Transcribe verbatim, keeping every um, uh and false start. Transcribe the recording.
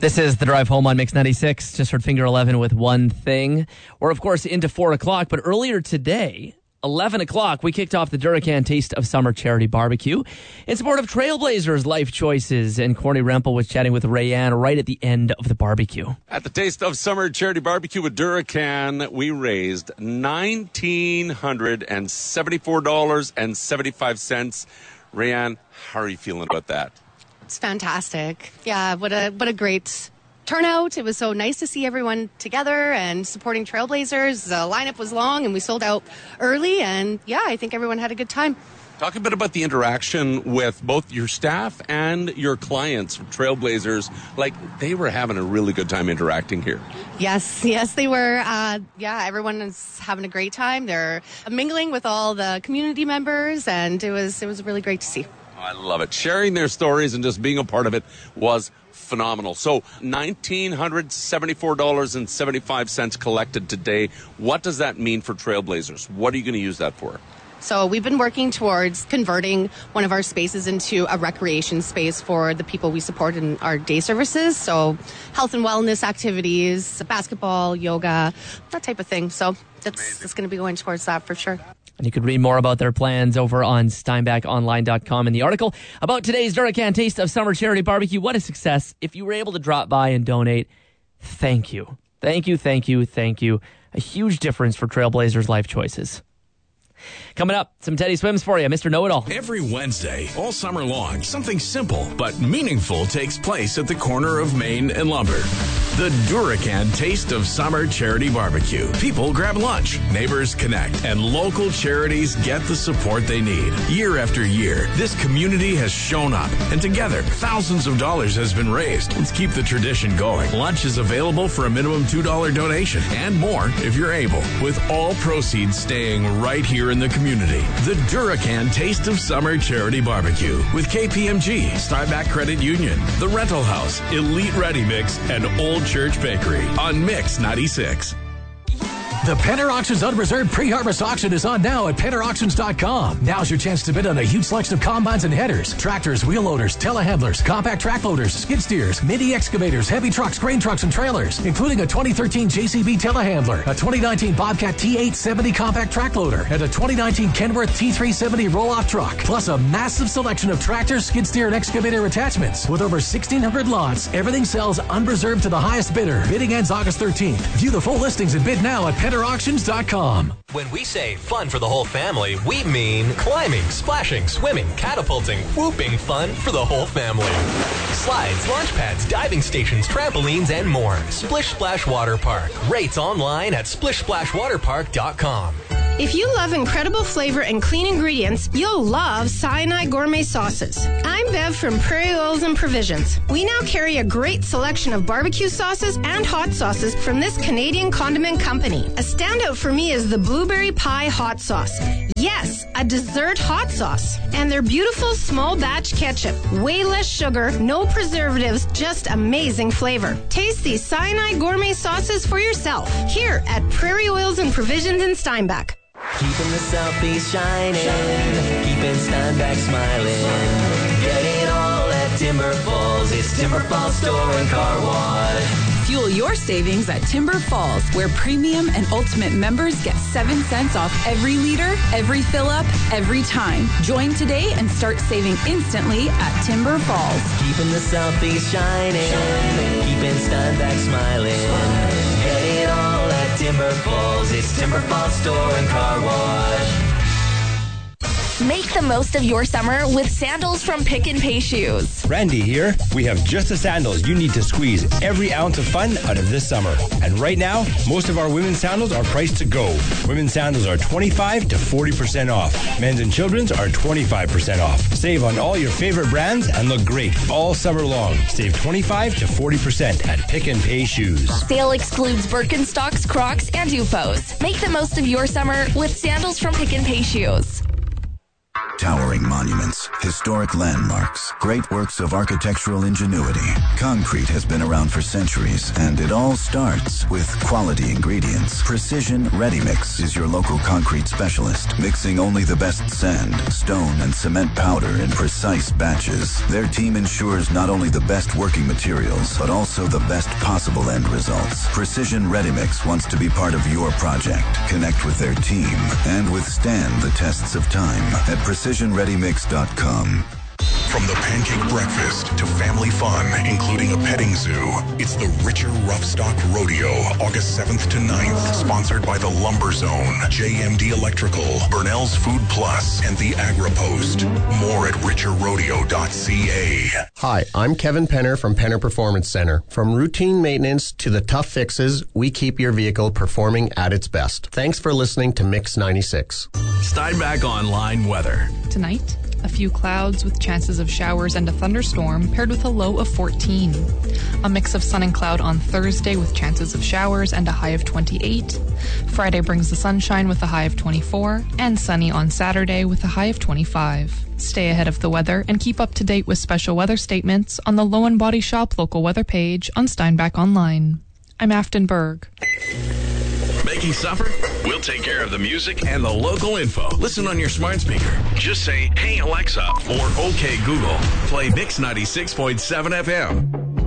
This is The Drive Home on Mix ninety-six. Just heard Finger eleven with One Thing. We're, of course, into four o'clock, but earlier today, eleven o'clock, we kicked off the Duracan Taste of Summer Charity Barbecue in support of Trailblazers Life Choices, and Corny Rempel was chatting with Rayanne right at the end of the barbecue. At the Taste of Summer Charity Barbecue with Duracan, we raised one thousand nine hundred seventy-four dollars and seventy-five cents. Rayanne, how are you feeling about that? It's fantastic. Yeah, what a what a great turnout. It was so nice to see everyone together and supporting Trailblazers. The lineup was long and we sold out early, and yeah, I think everyone had a good time. Talk a bit about the interaction with both your staff and your clients from Trailblazers. Like, they were having a really good time interacting here. Yes, yes, they were. Uh, yeah, everyone is having a great time. They're mingling with all the community members, and it was it was really great to see. I love it. Sharing their stories and just being a part of it was phenomenal. So one thousand nine hundred seventy-four dollars and seventy-five cents collected today. What does that mean for Trailblazers? What are you going to use that for? So we've been working towards converting one of our spaces into a recreation space for the people we support in our day services. So health and wellness activities, basketball, yoga, that type of thing. So that's, that's going to be going towards that for sure. And you could read more about their plans over on steinbach online dot com in the article about today's Duracan Taste of Summer Charity Barbecue. What a success. If you were able to drop by and donate, thank you. Thank you, thank you, thank you. A huge difference for Trailblazers Life Choices. Coming up, some Teddy Swims for you, Mister Know-It-All. Every Wednesday, all summer long, something simple but meaningful takes place at the corner of Main and Lumber. The Duracan Taste of Summer Charity Barbecue. People grab lunch, neighbors connect, and local charities get the support they need. Year after year, this community has shown up, and together, thousands of dollars has been raised. Let's keep the tradition going. Lunch is available for a minimum two dollars donation, and more if you're able, with all proceeds staying right here in the community. The Duracan Taste of Summer Charity Barbecue with K P M G, Steinbach Credit Union, The Rental House, Elite Ready Mix, and Old Church Bakery on Mix ninety-six. The Penner Auctions Unreserved Pre-Harvest Auction is on now at penner auctions dot com. Now's your chance to bid on a huge selection of combines and headers, tractors, wheel loaders, telehandlers, compact track loaders, skid steers, mini excavators, heavy trucks, grain trucks, and trailers, including a twenty thirteen J C B telehandler, a twenty nineteen Bobcat T eight seventy compact track loader, and a twenty nineteen Kenworth T three seventy roll-off truck, plus a massive selection of tractors, skid steer, and excavator attachments. With over sixteen hundred lots, everything sells unreserved to the highest bidder. Bidding ends August thirteenth. View the full listings and bid now at penner auctions dot com. When we say fun for the whole family, we mean climbing, splashing, swimming, catapulting, whooping fun for the whole family. Slides, launch pads, diving stations, trampolines, and more. Splish Splash Water Park. Rates online at splish splash water park dot com. If you love incredible flavor and clean ingredients, you'll love Cyanide Gourmet Sauces. I'm Bev from Prairie Oils and Provisions. We now carry a great selection of barbecue sauces and hot sauces from this Canadian condiment company. A standout for me is the Blueberry Pie Hot Sauce. Yes, a dessert hot sauce. And their beautiful small batch ketchup. Way less sugar, no preservatives, just amazing flavor. Taste these Cyanide Gourmet Sauces for yourself here at Prairie Oils and Provisions in Steinbach. Keeping the Southeast shining, shining. Keeping Steinbach smiling. Get it all at Timber Falls. It's Timber Falls Store and Car Wash. Fuel your savings at Timber Falls, where premium and ultimate members get seven cents off every liter, every fill-up, every time. Join today and start saving instantly at Timber Falls. Keeping the Southeast shining, shining. Keeping Steinbach smiling. smiling. Get it all at Timber Falls. It's Timber Falls Store and Car Wash. Make the most of your summer with sandals from Pick and Pay Shoes. Randy here. We have just the sandals you need to squeeze every ounce of fun out of this summer. And right now, most of our women's sandals are priced to go. Women's sandals are twenty-five to forty percent off. Men's and children's are twenty-five percent off. Save on all your favorite brands and look great all summer long. Save twenty-five to forty percent at Pick and Pay Shoes. Sale excludes Birkenstocks, Crocs, and U F Os. Make the most of your summer with sandals from Pick and Pay Shoes. Towering monuments, historic landmarks, great works of architectural ingenuity. Concrete has been around for centuries, and it all starts with quality ingredients. Precision Ready Mix is your local concrete specialist, mixing only the best sand, stone, and cement powder in precise batches. Their team ensures not only the best working materials, but also the best possible end results. Precision Ready Mix wants to be part of your project. Connect with their team and withstand the tests of time at precision ready mix dot com. From the pancake breakfast to family fun, including a petting zoo, it's the Richer Roughstock Rodeo, August seventh to ninth, sponsored by the Lumber Zone, J M D Electrical, Burnell's Food Plus, and the AgriPost. More at richer rodeo dot c a. Hi, I'm Kevin Penner from Penner Performance Center. From routine maintenance to the tough fixes, we keep your vehicle performing at its best. Thanks for listening to Mix ninety-six. Steinbach Online weather. Tonight, a few clouds with chances of showers and a thunderstorm paired with a low of fourteen. A mix of sun and cloud on Thursday with chances of showers and a high of twenty-eight. Friday brings the sunshine with a high of twenty-four, and sunny on Saturday with a high of twenty-five. Stay ahead of the weather and keep up to date with special weather statements on the Low and Body Shop local weather page on Steinbach Online. I'm Afton Berg. Making supper? We'll take care of the music and the local info. Listen on your smart speaker. Just say, "Hey Alexa," or "Okay Google." Play Mix ninety-six point seven F M.